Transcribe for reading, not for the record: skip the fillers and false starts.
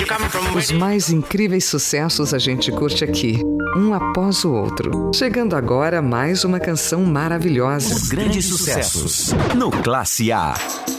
Os mais incríveis sucessos a gente curte aqui, um após o outro. Chegando agora mais uma canção maravilhosa. Os grandes sucessos no Classe A.